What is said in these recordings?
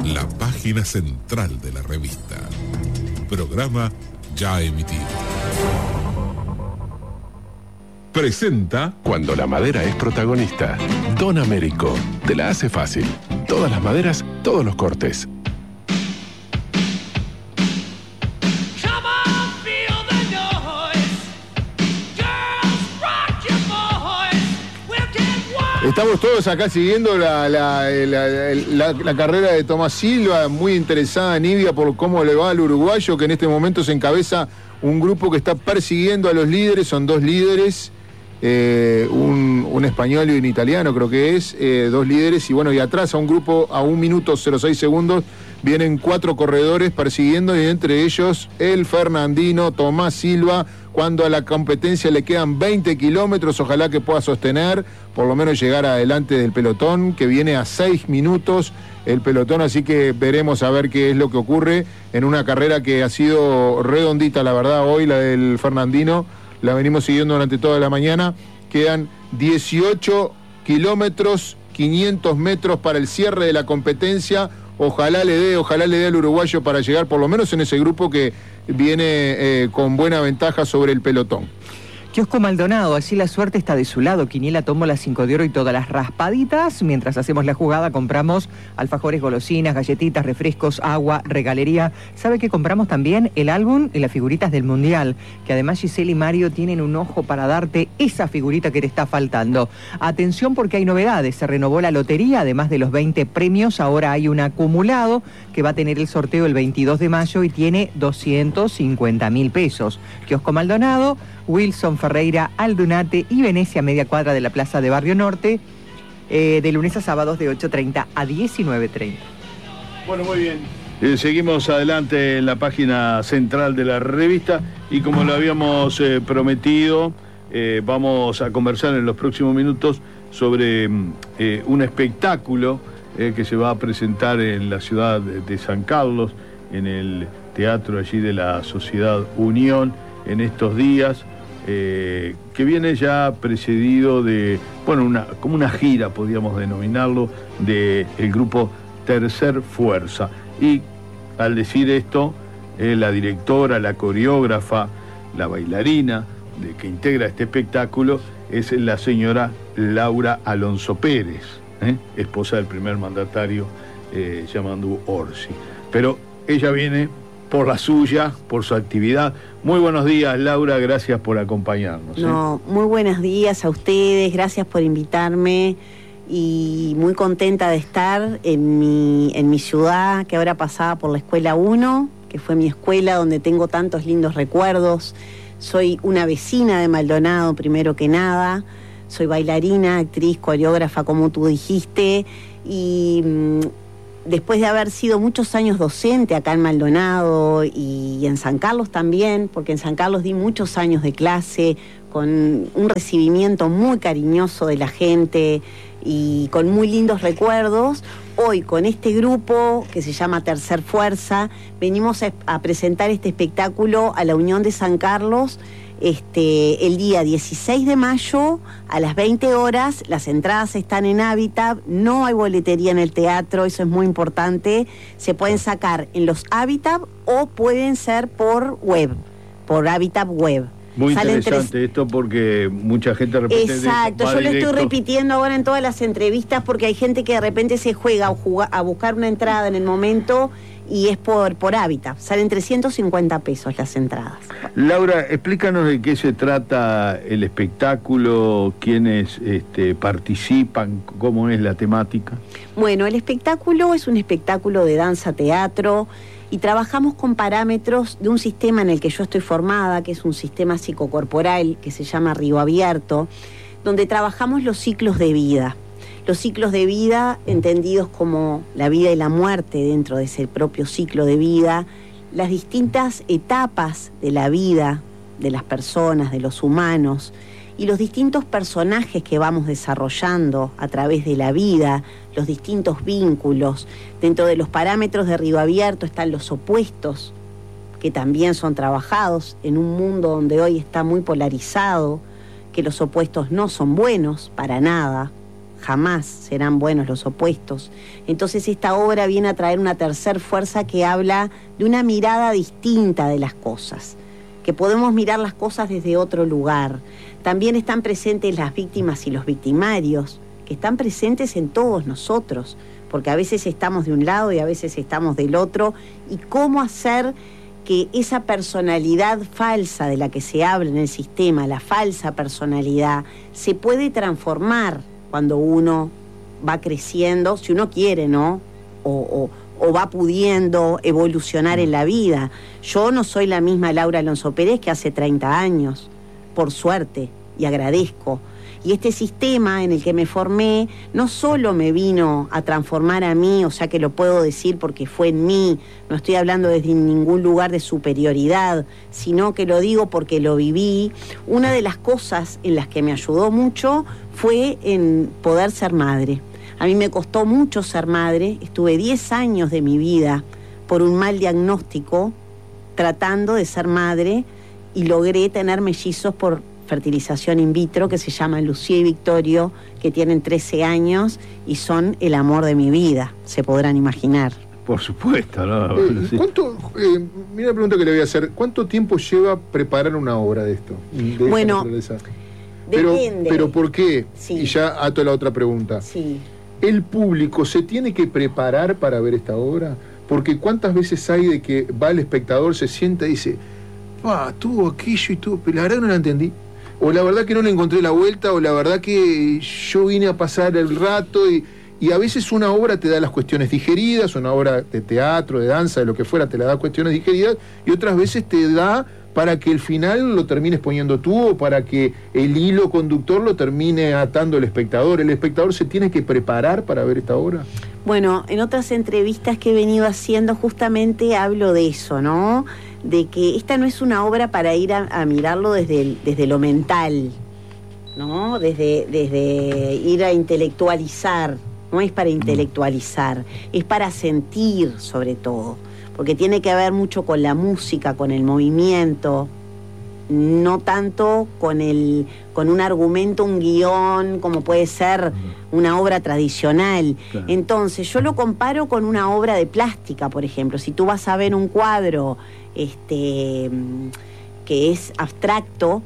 la página central de la revista. Programa ya emitido. Presenta. Cuando la madera es protagonista, Don Américo te la hace fácil. Todas las maderas, todos los cortes. Estamos todos acá siguiendo la carrera de Tomás Silva, muy interesada Nivia por cómo le va al uruguayo, que en este momento se encabeza un grupo que está persiguiendo a los líderes, son dos líderes, un español y un italiano creo que es, dos líderes, y bueno, y atrás a un grupo a 1 minuto 06 segundos vienen 4 corredores persiguiendo, y entre ellos el fernandino Tomás Silva, cuando a la competencia le quedan 20 kilómetros, ojalá que pueda sostener, por lo menos llegar adelante del pelotón, que viene a 6 minutos el pelotón, así que veremos a ver qué es lo que ocurre en una carrera que ha sido redondita, la verdad, hoy la del fernandino, la venimos siguiendo durante toda la mañana, quedan 18 kilómetros, 500 metros para el cierre de la competencia, ojalá le dé al uruguayo para llegar por lo menos en ese grupo que viene con buena ventaja sobre el pelotón. Kiosco Maldonado, así la suerte está de su lado. Quiniela tomó las 5 de oro y todas las raspaditas. Mientras hacemos la jugada compramos alfajores, golosinas, galletitas, refrescos, agua, regalería. ¿Sabe que compramos también? El álbum y las figuritas del Mundial, que además Giselle y Mario tienen un ojo para darte esa figurita que te está faltando. Atención porque hay novedades, se renovó la lotería, además de los 20 premios, ahora hay un acumulado que va a tener el sorteo el 22 de mayo y tiene 250.000 pesos. Kiosco Maldonado, Wilson Ferreira, Aldunate y Venecia, media cuadra de la Plaza de Barrio Norte, de lunes a sábados de 8:30 a 19:30. Bueno, muy bien. Seguimos adelante en la página central de la revista y como lo habíamos prometido, vamos a conversar en los próximos minutos sobre un espectáculo que se va a presentar en la ciudad de San Carlos, en el teatro allí de la Sociedad Unión, en estos días. Que viene ya precedido de, bueno, como una gira, podríamos denominarlo, del grupo Tercer Fuerza. Y al decir esto, la directora, la coreógrafa, la bailarina que integra este espectáculo es la señora Laura Alonso Pérez, esposa del primer mandatario Yamandu Orsi. Pero ella viene por la suya, por su actividad. Muy buenos días, Laura, gracias por acompañarnos. No, muy buenos días a ustedes, gracias por invitarme y muy contenta de estar en mi ciudad, que ahora pasaba por la Escuela 1, que fue mi escuela donde tengo tantos lindos recuerdos. Soy una vecina de Maldonado, primero que nada. Soy bailarina, actriz, coreógrafa, como tú dijiste, y después de haber sido muchos años docente acá en Maldonado y en San Carlos también, porque en San Carlos di muchos años de clase, con un recibimiento muy cariñoso de la gente y con muy lindos recuerdos, hoy con este grupo que se llama Tercer Fuerza, venimos a presentar este espectáculo a la Unión de San Carlos, el día 16 de mayo a las 20 horas, las entradas están en Habitat, no hay boletería en el teatro, eso es muy importante, se pueden sacar en los Habitat o pueden ser por web, por Habitat web. Muy interesante esto porque mucha gente de repente... Exacto, yo lo estoy repitiendo ahora en todas las entrevistas porque hay gente que de repente se juega a buscar una entrada en el momento y es por Habitat. Salen 350 pesos las entradas. Laura, explícanos de qué se trata el espectáculo, quiénes participan, cómo es la temática. Bueno, el espectáculo es un espectáculo de danza-teatro y trabajamos con parámetros de un sistema en el que yo estoy formada, que es un sistema psicocorporal que se llama Río Abierto, donde trabajamos los ciclos de vida. Los ciclos de vida entendidos como la vida y la muerte dentro de ese propio ciclo de vida, las distintas etapas de la vida de las personas, de los humanos, y los distintos personajes que vamos desarrollando a través de la vida, los distintos vínculos. Dentro de los parámetros de Río Abierto están los opuestos, que también son trabajados en un mundo donde hoy está muy polarizado, que los opuestos no son buenos para nada, jamás serán buenos los opuestos. Entonces esta obra viene a traer una tercer fuerza que habla de una mirada distinta de las cosas, que podemos mirar las cosas desde otro lugar. También están presentes las víctimas y los victimarios, que están presentes en todos nosotros, porque a veces estamos de un lado y a veces estamos del otro, y cómo hacer que esa personalidad falsa de la que se habla en el sistema, la falsa personalidad, se puede transformar cuando uno va creciendo, si uno quiere, ¿no? O va pudiendo evolucionar en la vida. Yo no soy la misma Laura Alonso Pérez que hace 30 años, por suerte, y agradezco. Y este sistema en el que me formé no solo me vino a transformar a mí, o sea que lo puedo decir porque fue en mí, no estoy hablando desde ningún lugar de superioridad, sino que lo digo porque lo viví. Una de las cosas en las que me ayudó mucho fue en poder ser madre. A mí me costó mucho ser madre, estuve 10 años de mi vida por un mal diagnóstico tratando de ser madre y logré tener mellizos por fertilización in vitro, que se llaman Lucía y Victorio, que tienen 13 años y son el amor de mi vida, se podrán imaginar. Por supuesto, ¿no? Sí. Mira la pregunta que le voy a hacer, ¿cuánto tiempo lleva preparar una obra de esto? Bueno, depende. Pero ¿por qué? Sí. Y ya ato la otra pregunta. Sí. ¿El público se tiene que preparar para ver esta obra? Porque ¿cuántas veces hay de que va el espectador, se sienta y dice, tuvo aquello y tuvo, pero la verdad no la entendí? O la verdad que no le encontré la vuelta, o la verdad que yo vine a pasar el rato, y a veces una obra te da las cuestiones digeridas, una obra de teatro, de danza, de lo que fuera, te la da cuestiones digeridas, y otras veces te da para que el final lo termines poniendo tú, o para que el hilo conductor lo termine atando el espectador. ¿El espectador se tiene que preparar para ver esta obra? Bueno, en otras entrevistas que he venido haciendo justamente hablo de eso, ¿no? De que esta no es una obra para ir a mirarlo desde lo mental, ¿no? Desde ir a intelectualizar, no es para intelectualizar, es para sentir sobre todo, porque tiene que ver mucho con la música, con el movimiento, no tanto con un argumento, un guión, como puede ser una obra tradicional. Claro. Entonces, yo lo comparo con una obra de plástica, por ejemplo. Si tú vas a ver un cuadro que es abstracto,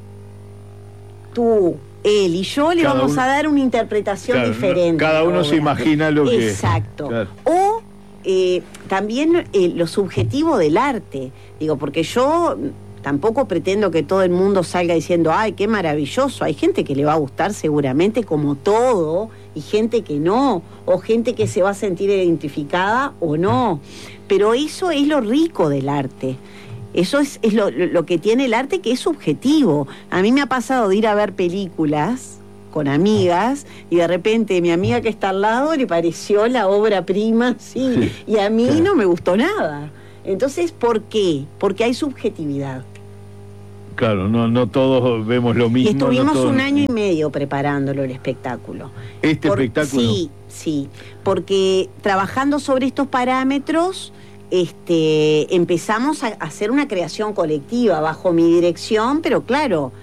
tú, él y yo le vamos a dar una interpretación diferente. Cada uno se imagina lo que... Exacto. Claro. O también lo subjetivo del arte. Digo, porque yo tampoco pretendo que todo el mundo salga diciendo, ¡ay, qué maravilloso! Hay gente que le va a gustar seguramente como todo, y gente que no, o gente que se va a sentir identificada o no. Pero eso es lo rico del arte. Eso es lo que tiene el arte, que es subjetivo. A mí me ha pasado de ir a ver películas con amigas y de repente mi amiga que está al lado le pareció la obra prima, sí, y a mí no me gustó nada. Entonces, ¿por qué? Porque hay subjetividad. Claro, no todos vemos lo mismo. Y estuvimos un año y medio preparándolo el espectáculo. ¿Espectáculo? Sí, porque trabajando sobre estos parámetros, empezamos a hacer una creación colectiva bajo mi dirección, pero claro,